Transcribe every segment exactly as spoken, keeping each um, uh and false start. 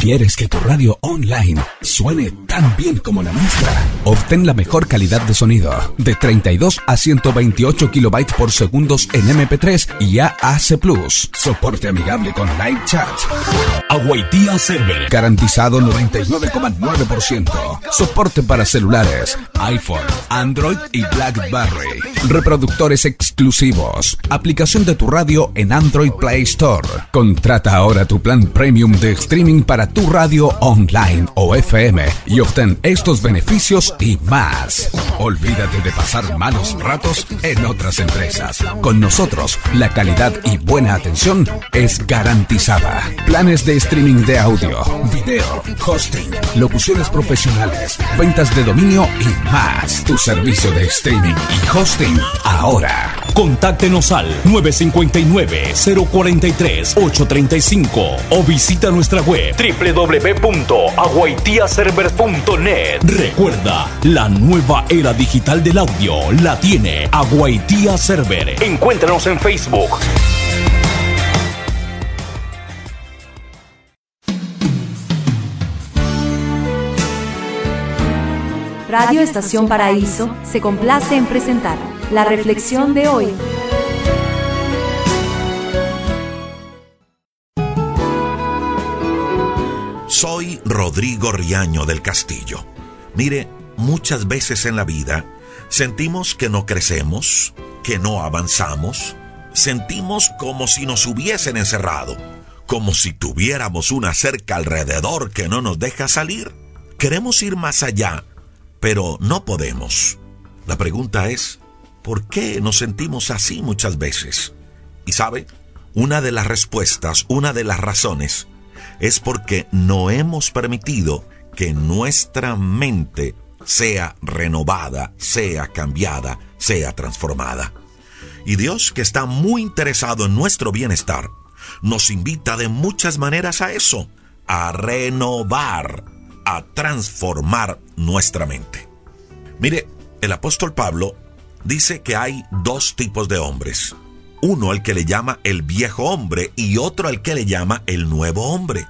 ¿Quieres que tu radio online suene tan bien como la nuestra? Obtén la mejor calidad de sonido de treinta y dos a ciento veintiocho kilobytes por segundo en eme pe tres y A A C plus. Soporte amigable con live chat. Aguaitía Server. Garantizado noventa y nueve coma nueve por ciento. Soporte para celulares, iPhone, Android y BlackBerry. Reproductores exclusivos. Aplicación de tu radio en Android Play Store. Contrata ahora tu plan premium de streaming para tu radio online o F M y obtén estos beneficios y más. Olvídate de pasar malos ratos en otras empresas. Con nosotros, la calidad y buena atención es garantizada. Planes de streaming de audio, video, hosting, locuciones profesionales, ventas de dominio y más. Tu servicio de streaming y hosting ahora. Contáctenos al nueve cinco nueve, cero cuatro tres, ocho tres cinco o visita nuestra web doble u doble u doble u punto aguaitía servers punto net. Recuerda, la nueva era digital del audio la tiene Aguaitía Server. Encuéntranos en Facebook. Radio Estación Paraíso se complace en presentar la reflexión de hoy. Soy Rodrigo Riaño del Castillo. Mire, muchas veces en la vida sentimos que no crecemos, que no avanzamos. Sentimos como si nos hubiesen encerrado, como si tuviéramos una cerca alrededor que no nos deja salir. Queremos ir más allá, pero no podemos. La pregunta es, ¿por qué nos sentimos así muchas veces? Y sabe, una de las respuestas, una de las razones, es porque no hemos permitido que nuestra mente sea renovada, sea cambiada, sea transformada. Y Dios, que está muy interesado en nuestro bienestar, nos invita de muchas maneras a eso, a renovar, a transformar nuestra mente. Mire, el apóstol Pablo dice que hay dos tipos de hombres. Uno al que le llama el viejo hombre y otro al que le llama el nuevo hombre.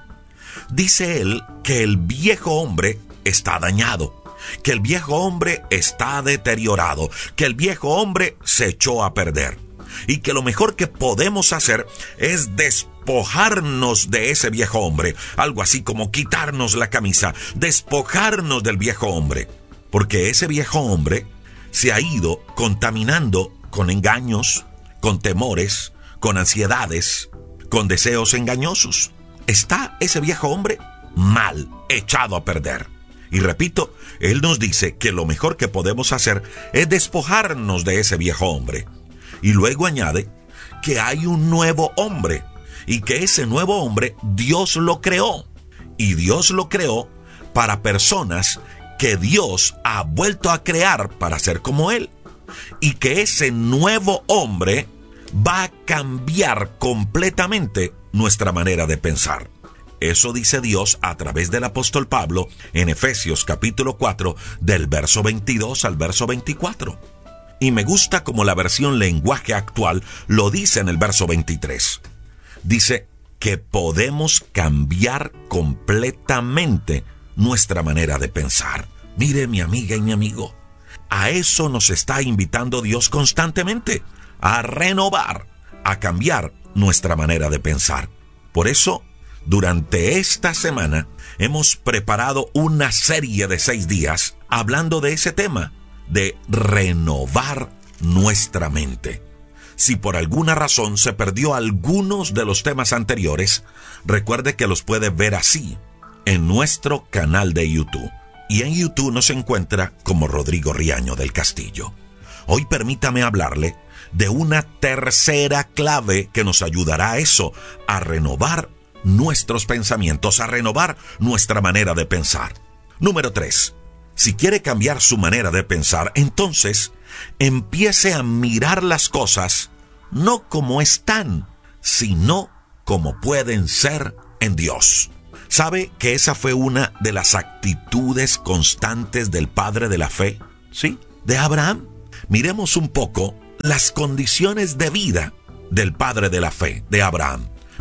Dice él que el viejo hombre está dañado, que el viejo hombre está deteriorado, que el viejo hombre se echó a perder y que lo mejor que podemos hacer es despojarnos de ese viejo hombre, algo así como quitarnos la camisa, despojarnos del viejo hombre, porque ese viejo hombre se ha ido contaminando con engaños, con temores, con ansiedades, con deseos engañosos. Está ese viejo hombre mal, echado a perder. Y repito, él nos dice que lo mejor que podemos hacer es despojarnos de ese viejo hombre. Y luego añade que hay un nuevo hombre y que ese nuevo hombre Dios lo creó. Y Dios lo creó para personas que Dios ha vuelto a crear para ser como Él. Y que ese nuevo hombre va a cambiar completamente nuestra manera de pensar. Eso dice Dios a través del apóstol Pablo en Efesios capítulo cuatro, del verso veintidós al verso veinticuatro. Y me gusta como la versión lenguaje actual lo dice en el verso veintitrés. Dice que podemos cambiar completamente nuestra manera de pensar. Mire, mi amiga y mi amigo, a eso nos está invitando Dios constantemente, a renovar, a cambiar nuestra manera de pensar. Por eso, durante esta semana, hemos preparado una serie de seis días hablando de ese tema, de renovar nuestra mente. Si por alguna razón se perdió algunos de los temas anteriores, recuerde que los puede ver así, en nuestro canal de YouTube. Y en YouTube nos encuentra como Rodrigo Riaño del Castillo. Hoy permítame hablarle de una tercera clave que nos ayudará a eso, a renovar nuestros pensamientos, a renovar nuestra manera de pensar. Número tres. Si quiere cambiar su manera de pensar, entonces empiece a mirar las cosas no como están, sino como pueden ser en Dios. ¿Sabe que esa fue una de las actitudes constantes del padre de la fe? ¿Sí? De Abraham. Miremos un poco las condiciones de vida del padre de la fe, de Abraham.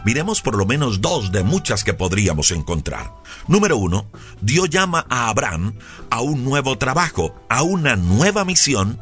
Miremos por lo menos dos de muchas que podríamos encontrar. Número uno, Dios llama a Abraham a un nuevo trabajo, a una nueva misión